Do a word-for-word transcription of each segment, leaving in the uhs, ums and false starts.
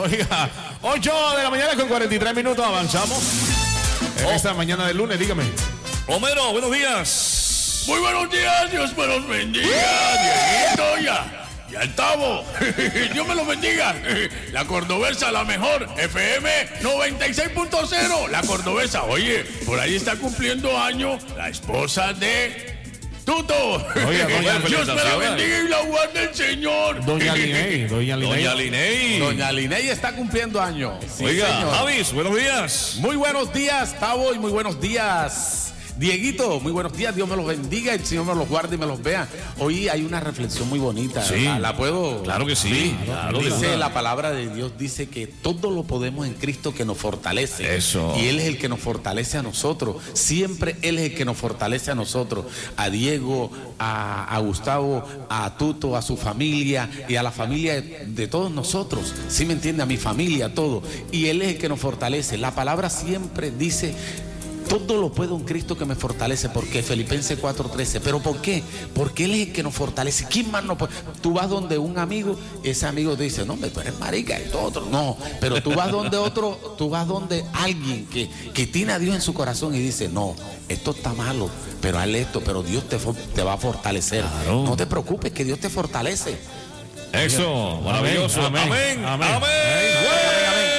Oiga, ocho de la mañana con cuarenta y tres minutos, avanzamos. En oh. esta mañana de lunes, dígame. Homero, buenos días. Muy buenos días, Dios me los bendiga. Dieguito, ya, ya estamos. Dios me los bendiga. La Cordobesa, la mejor. F M noventa y seis punto cero. La Cordobesa, oye, por ahí está cumpliendo año la esposa de Tuto. Oiga, doña, Dios me la bendiga y la guarde el Señor. Doña Liney, doña Liney. Doña Liney. Doña Liney está cumpliendo años. Sí, Oiga, señor. Javis, buenos días. Muy buenos días, Tavo, y muy buenos días, Dieguito. Muy buenos días, Dios me los bendiga, el Señor me los guarde y me los vea. Hoy hay una reflexión muy bonita. Sí. ¿La, la puedo? Claro que sí. sí claro, dice la palabra de Dios, dice que todo lo podemos en Cristo que nos fortalece. Eso. Y Él es el que nos fortalece a nosotros. Siempre Él es el que nos fortalece a nosotros. A Diego, a, a Gustavo, a Tuto, a su familia y a la familia de, de todos nosotros. ¿Sí me entiende? A mi familia, a todo. Y Él es el que nos fortalece. La palabra siempre dice: todo lo puedo en Cristo que me fortalece. Porque Filipenses cuatro trece. ¿Pero por qué? Porque Él es el que nos fortalece. ¿Quién más no puede? Tú vas donde un amigo, ese amigo te dice: no, tú eres marica y todo otro. No, pero tú vas donde otro, tú vas donde alguien que, que tiene a Dios en su corazón y dice: no, esto está malo, pero haz esto, pero Dios te, te va a fortalecer. Claro. No te preocupes, que Dios te fortalece. Eso, maravilloso. Amén. Amén. Amén. Amén. Amén. Amén.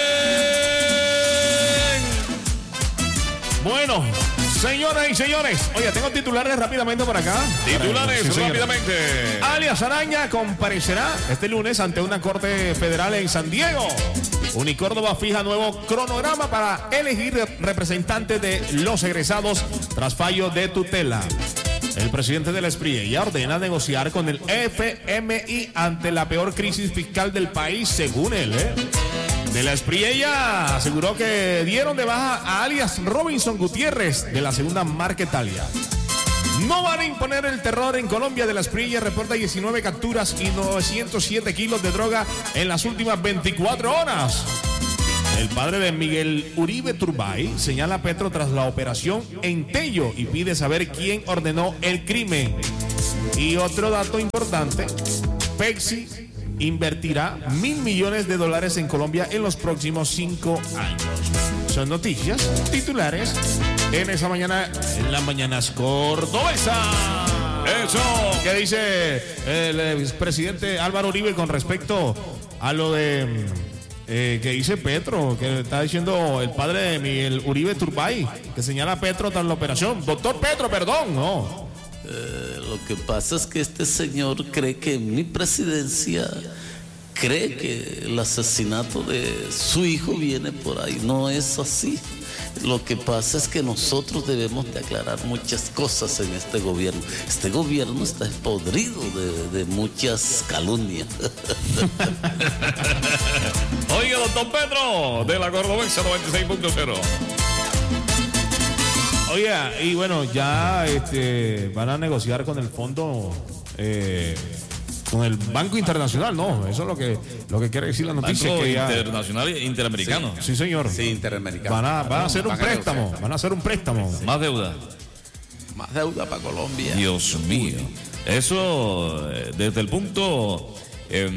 Bueno, señoras y señores, oye, tengo titulares rápidamente por acá. Titulares sí, rápidamente. Alias Araña comparecerá este lunes ante una corte federal en San Diego. Unicórdoba fija nuevo cronograma para elegir representantes de los egresados tras fallo de tutela. El presidente de la Espriella ordena negociar con el F M I ante la peor crisis fiscal del país, según él, ¿eh? De la Espriella aseguró que dieron de baja a alias Robinson Gutiérrez de la segunda marca Italia. No van a imponer el terror en Colombia. De la Espriella reporta diecinueve capturas y novecientos siete kilos de droga en las últimas veinticuatro horas. El padre de Miguel Uribe Turbay señala a Petro tras la operación en Tello y pide saber quién ordenó el crimen. Y otro dato importante: Pepsi invertirá mil millones de dólares en Colombia en los próximos cinco años. Son noticias, titulares en esa mañana, en las mañanas cordobesas. Eso. ¿Qué dice el expresidente Álvaro Uribe con respecto a lo de eh, que dice Petro, que está diciendo el padre de Miguel Uribe Turbay, que señala a Petro tras la operación? Doctor Petro, perdón, no. Eh, lo que pasa es que este señor cree que en mi presidencia, cree que el asesinato de su hijo viene por ahí. No es así. Lo que pasa es que nosotros debemos de aclarar muchas cosas en este gobierno. Este gobierno está podrido de, de muchas calumnias. Oiga, doctor Petro, de la Cordobesa noventa y seis punto cero. Oye, y bueno, ya este, van a negociar con el fondo, eh, con el Banco Internacional, ¿no? Eso es lo que, lo que quiere decir la noticia. Banco que ya, Internacional e Interamericano. Sí, sí, señor. Sí, Interamericano. Van a, van a hacer un van préstamo, negociar. van a hacer un préstamo. Sí. Más deuda. Más deuda para Colombia. Dios mío. Eso, desde el punto eh,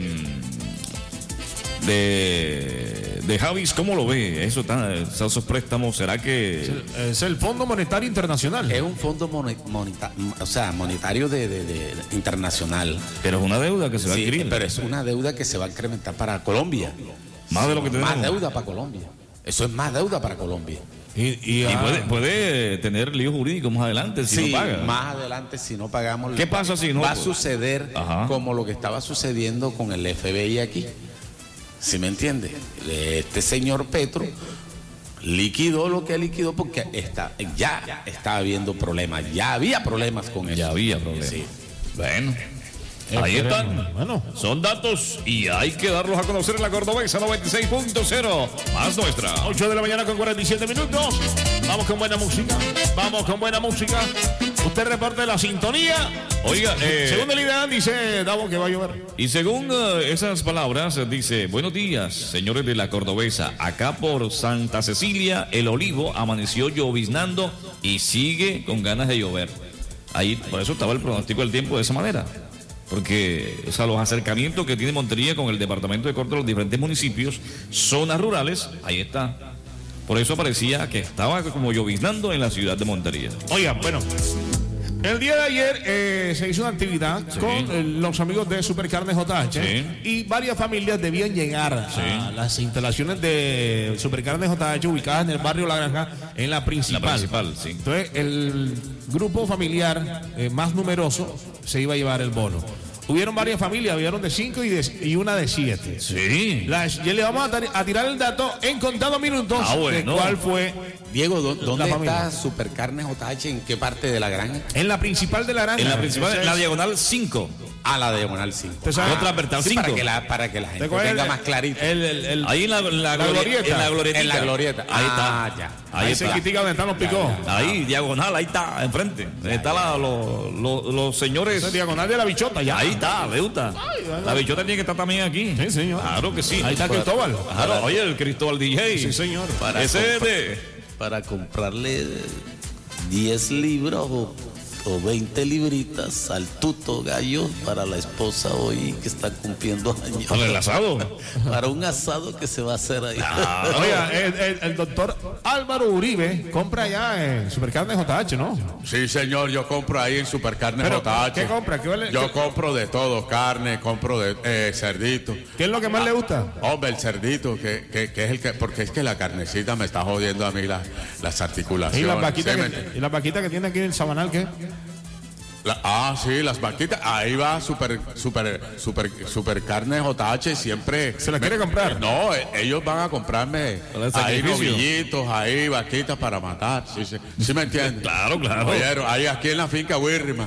de, de Javis, ¿cómo lo ve? Eso está, esos préstamos, ¿será que...? Es el, es el Fondo Monetario Internacional. Es un fondo moneta, o sea, monetario de, de, de internacional. Pero es una deuda que se va sí, a adquirir. Pero es una deuda que se va a incrementar para Colombia. Más de lo que tenemos. Más deuda para Colombia. Eso es más deuda para Colombia. Y, y, y puede, puede tener líos jurídicos más adelante si sí, no paga. Más adelante si no pagamos. ¿Qué pasa si no? Va a suceder Ajá. como lo que estaba sucediendo con el F B I aquí. ¿Sí me entiende? Este señor Petro liquidó lo que liquidó porque está, ya estaba habiendo problemas. Ya había problemas con eso. Ya había problemas. Sí. Bueno. Ahí están. Bueno. Son datos y hay que darlos a conocer en la Cordobesa noventa y seis punto cero. Más nuestra. ocho de la mañana con cuarenta y siete minutos. Vamos con buena música. Vamos con buena música. Usted reporte la sintonía. Oiga, eh, según el ideal dice Davo que va a llover. Y según uh, esas palabras, dice: buenos días, señores de la Cordobesa. Acá por Santa Cecilia, el Olivo amaneció lloviznando y sigue con ganas de llover. Ahí, por eso estaba el pronóstico del tiempo de esa manera. porque o sea, los acercamientos que tiene Montería con el departamento de Corte, los diferentes municipios, zonas rurales, ahí está. Por eso parecía que estaba como lloviznando en la ciudad de Montería. Oigan, bueno, el día de ayer eh, se hizo una actividad sí. con eh, los amigos de Supercarnes J H sí. y varias familias debían llegar sí. a las instalaciones de Supercarnes J H ubicadas en el barrio La Granja, en la principal. La principal, sí. Entonces, el grupo familiar eh, más numeroso se iba a llevar el bono. Hubieron varias familias, hubieron de cinco y, de, y una de siete. Sí. Las, ya le vamos a, tar, a tirar el dato en contados minutos ah, bueno. de cuál fue. Diego, ¿dónde la está Supercarnes J H? ¿En qué parte de la granja? En la principal de la granja. En la principal, en la diagonal cinco. A la diagonal cinco. Ah, otra verdad, sí, cinco. para que la, para que la gente tenga el, más clarito. El, el, el, ahí en la, la, la glorieta. En la glorieta. En la glorieta. Ahí ah, está. Ya. Ahí, ahí se critica donde están los picos. Ahí, diagonal, ahí está, enfrente. Ahí está la, lo, lo, los señores. Es diagonal de la bichota, ya. Ahí está, le gusta. La bichota tiene que estar también aquí. Sí, señor. Claro que sí. Ahí está Cristóbal. Claro, oye, el Cristóbal D J. Sí, señor. Para Ese es comprar- de. Para comprarle diez libras o, o veinte libritas al tuto gallo para la esposa hoy que está cumpliendo años. Para el asado. Para un asado que se va a hacer ahí. Oiga, el, el, el doctor Álvaro Uribe compra allá en Supercarnes J H, ¿no? Sí, señor, yo compro ahí en Supercarnes Pero, J H. ¿qué compra? ¿Qué vale? Yo ¿Qué- compro de todo, carne, compro de eh, cerdito. ¿Qué es lo que más le gusta? Hombre, el cerdito, que, que, que es el que, porque es que la carnecita me está jodiendo a mí la, las ¿Y articulaciones. las vaquitas ¿sí me que, entiende? y las vaquitas que tiene aquí en el Sabanal qué? La- ah, sí, las vaquitas. Ahí va super, super, super, super carne J H siempre. ¿Se las quiere comprar? No, eh, ellos van a comprarme Para el ahí sacrificio. novillitos, ahí vaquitas para matar. Sí, sí, ¿sí me entiendes? Claro, claro. Oyeron, ahí aquí en la finca Wirrima.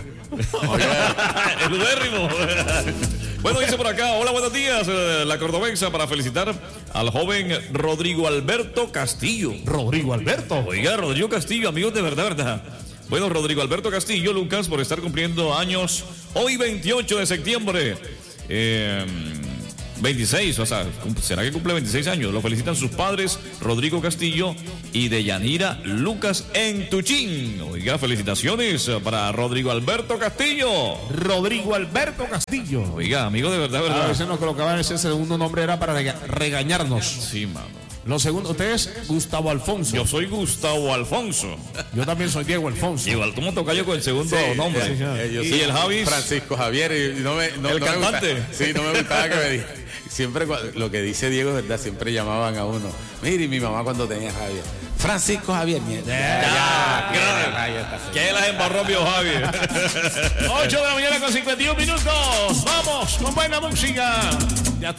El udérrimo. Bueno, dice por acá, hola, buenos días, eh, la cordobensa, para felicitar al joven Rodrigo Alberto Castillo. Rodrigo Alberto. Oiga, Rodrigo Castillo, amigos de verdad, verdad. Bueno, Rodrigo Alberto Castillo, Lucas, por estar cumpliendo años hoy veintiocho de septiembre. Eh, veintiséis, o sea, ¿será que cumple veintiséis años? Lo felicitan sus padres, Rodrigo Castillo y Deyanira Lucas en Tuchín. Oiga, felicitaciones para Rodrigo Alberto Castillo. Rodrigo Alberto Castillo. Oiga, amigo de verdad, A verdad. veces nos colocaban ese segundo nombre, era para rega- regañarnos. Sí, mano. Lo segundo, usted es Gustavo Alfonso. Yo soy Gustavo Alfonso. Yo también soy Diego Alfonso. Igual, ¿cómo toca yo con el segundo nombre? sí, sí. Eh, yo y soy el Javis. Francisco Javier. Y no me, no, El no me gusta- cantante. sí, no me gustaba que me diga. Siempre cua- lo que dice Diego es verdad, siempre llamaban a uno. Mire, mi mamá cuando tenía Javier. Francisco Javier. Ya, Ya, ya, ya. ya, ya está. Que las embarró Pío Javi. ocho de la mañana con cincuenta y un minutos. Vamos con buena música. Ya